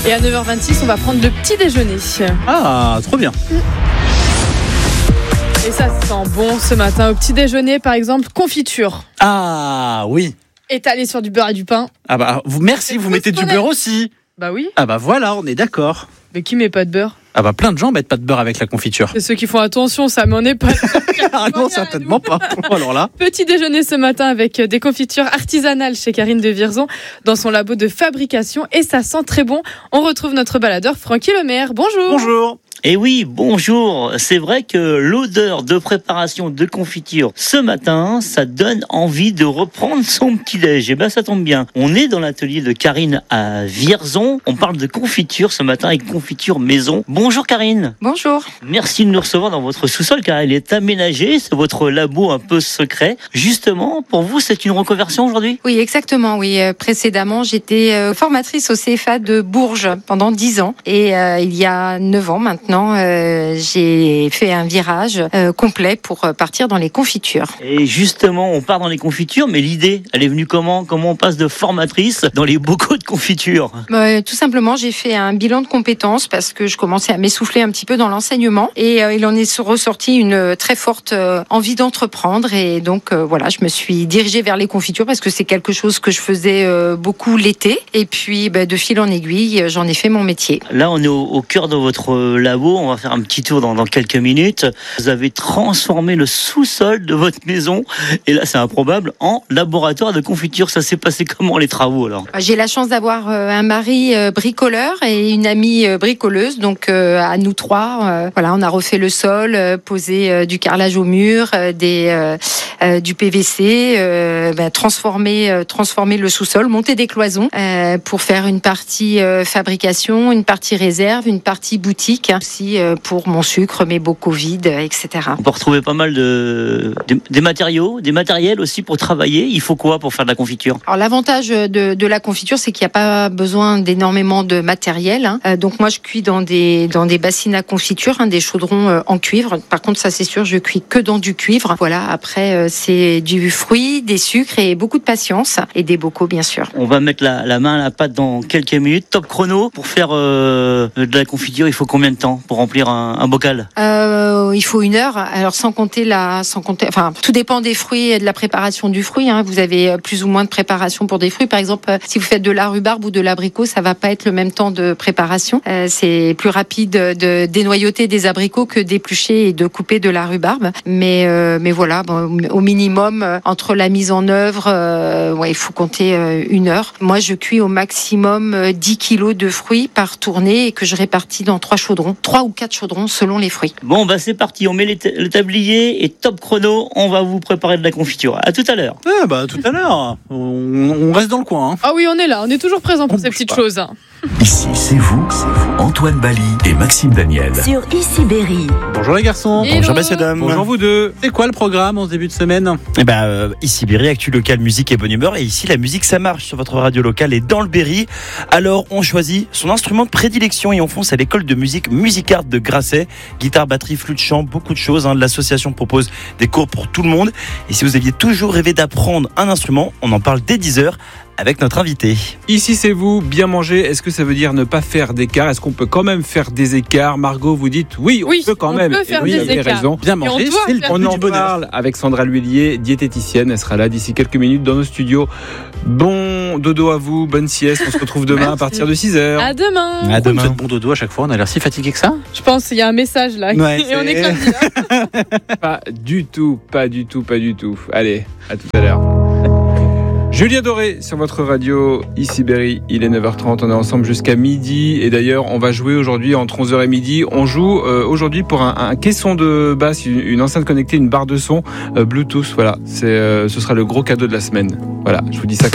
Et à 9h26, on va prendre le petit déjeuner. Ah, trop bien. Et ça sent bon ce matin. Au petit déjeuner, par exemple, confiture. Ah, oui. Étalé sur du beurre et du pain. Ah bah, merci, vous mettez du beurre aussi. Bah oui. Ah bah voilà, on est d'accord. Mais qui met pas de beurre? Ah bah plein de gens mettent pas de beurre avec la confiture. C'est ceux qui font attention, ça m'en est pas. Ah non, certainement pas. Alors là. Petit déjeuner ce matin avec des confitures artisanales chez Karine de Vierzon dans son labo de fabrication et ça sent très bon. On retrouve notre baladeur Francky Lemaire. Bonjour. Bonjour. Et oui, bonjour. C'est vrai que l'odeur de préparation de confiture ce matin, ça donne envie de reprendre son petit-déj. Et ben ça tombe bien. On est dans l'atelier de Karine à Vierzon. On parle de confiture ce matin avec confiture maison. Bonjour Karine. Bonjour. Merci de nous recevoir dans votre sous-sol car il est aménagé. C'est votre labo un peu secret. Justement, pour vous, c'est une reconversion aujourd'hui ? Oui, exactement. Oui, précédemment, j'étais formatrice au CFA de Bourges pendant 10 ans. Et il y a 9 ans maintenant, j'ai fait un virage complet pour partir dans les confitures. Et justement, on part dans les confitures, mais l'idée, elle est venue comment ? Comment on passe de formatrice dans les bocaux de confiture ? Tout simplement, j'ai fait un bilan de compétences parce que je commençais à m'essouffler un petit peu dans l'enseignement. Et il en est ressorti une très forte envie d'entreprendre. Et donc, voilà, je me suis dirigée vers les confitures parce que c'est quelque chose que je faisais beaucoup l'été. Et puis, de fil en aiguille, j'en ai fait mon métier. Là, on est au cœur de votre labo. On va faire un petit tour dans quelques minutes. Vous avez transformé le sous-sol de votre maison, et là c'est improbable, en laboratoire de confiture. Ça s'est passé comment les travaux alors ? J'ai la chance d'avoir un mari bricoleur et une amie bricoleuse, donc à nous trois, voilà, on a refait le sol, posé du carrelage au mur, du PVC, transformer le sous-sol, monter des cloisons pour faire une partie fabrication, une partie réserve, une partie boutique, aussi pour mon sucre, mes bocaux vides, etc. On peut retrouver pas mal des matériaux, des matériels aussi pour travailler. Il faut quoi pour faire de la confiture ? Alors l'avantage de la confiture, c'est qu'il n'y a pas besoin d'énormément de matériel. Donc moi je cuis dans des bassines à confiture, des chaudrons en cuivre. Par contre ça c'est sûr, je cuis que dans du cuivre. Voilà, après c'est du fruit, des sucres et beaucoup de patience et des bocaux bien sûr. On va mettre la main à la pâte dans quelques minutes. Top chrono pour faire de la confiture. Il faut combien de temps pour remplir un bocal ? Il faut 1 heure. Alors sans compter, enfin tout dépend des fruits et de la préparation du fruit. Vous avez plus ou moins de préparation pour des fruits. Par exemple, si vous faites de la rhubarbe ou de l'abricot, ça va pas être le même temps de préparation. C'est plus rapide de dénoyauter des abricots que d'éplucher et de couper de la rhubarbe. Mais voilà, au minimum entre la mise en œuvre, il faut compter 1 heure. Moi, je cuis au maximum 10 kilos de fruits par tournée et que je répartis dans 3 ou 4 chaudrons selon les fruits. Bon, c'est parti, on met le tablier et top chrono, on va vous préparer de la confiture. À tout à l'heure. Tout à l'heure. On reste dans le coin. Ah oui, on est là, on est toujours présent pour ces petites choses. Ici, c'est vous, Antoine Bali et Maxime Daniel. Sur Ici Berry. Bonjour les garçons. Hello. Bonjour messieurs dames. Bonjour vous deux. C'est quoi le programme en ce début de semaine ? Ici Berry, actu local, musique et bonne humeur. Et ici, la musique, ça marche sur votre radio locale et dans le Berry. Alors, on choisit son instrument de prédilection et on fonce à l'école de musique Musicart de Grasset. Guitare, batterie, flûte, chant, beaucoup de choses. L'association propose des cours pour tout le monde. Et si vous aviez toujours rêvé d'apprendre un instrument, on en parle dès 10h. Avec notre invité. Ici c'est vous, bien manger, est-ce que ça veut dire ne pas faire d'écart ? Est-ce qu'on peut quand même faire des écarts ? Margot, vous dites oui, on peut quand même. Peut faire oui, des vous avez écarts. raison. Bien manger, c'est le On but en du bonheur. parle avec Sandra L'Huillier, diététicienne. Elle sera là d'ici quelques minutes dans nos studios. Bon dodo à vous, bonne sieste. On se retrouve demain à partir de 6h. À demain. À Vous demain. faites bon dodo à chaque fois, on a l'air si fatigué que ça. Je pense qu'il y a un message là. Ouais, et on est comme ça. Pas du tout. Allez, à tout à l'heure. Julien Doré sur votre radio, ici Berry, il est 9h30, on est ensemble jusqu'à midi et d'ailleurs on va jouer aujourd'hui entre 11h et midi, on joue aujourd'hui pour un caisson de basse, une enceinte connectée, une barre de son Bluetooth, voilà, ce sera le gros cadeau de la semaine, voilà, je vous dis ça comme